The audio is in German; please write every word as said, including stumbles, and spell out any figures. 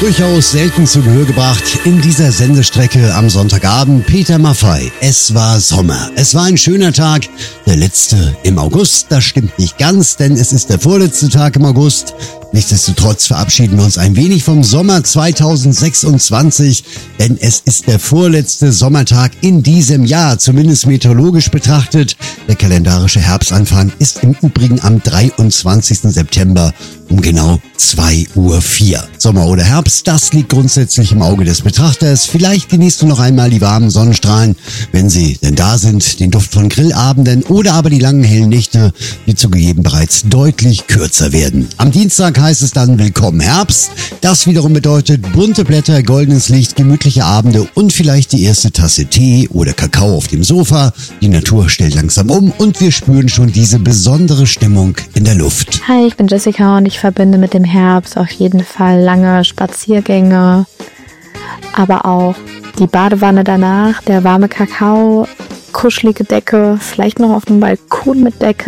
Durchaus selten zu Gehör gebracht in dieser Sendestrecke am Sonntagabend. Peter Maffay, es war Sommer. Es war ein schöner Tag, der letzte im August. Das stimmt nicht ganz, denn es ist der vorletzte Tag im August. Nichtsdestotrotz verabschieden wir uns ein wenig vom Sommer zweitausendsechsundzwanzig, denn es ist der vorletzte Sommertag in diesem Jahr, zumindest meteorologisch betrachtet. Der kalendarische Herbstanfang ist im Übrigen am dreiundzwanzigsten September um genau zwei Uhr vier. Sommer oder Herbst, das liegt grundsätzlich im Auge des Betrachters. Vielleicht genießt du noch einmal die warmen Sonnenstrahlen, wenn sie denn da sind, den Duft von Grillabenden oder aber die langen hellen Nächte, die zugegeben bereits deutlich kürzer werden. Am Dienstag heißt es dann Willkommen Herbst. Das wiederum bedeutet bunte Blätter, goldenes Licht, gemütliche Abende und vielleicht die erste Tasse Tee oder Kakao auf dem Sofa. Die Natur stellt langsam um und wir spüren schon diese besondere Stimmung in der Luft. Hi, ich bin Jessica und ich verbinde mit dem Herbst auf jeden Fall lange Spaziergänge, aber auch die Badewanne danach, der warme Kakao, kuschelige Decke, vielleicht noch auf dem Balkon mit Decke.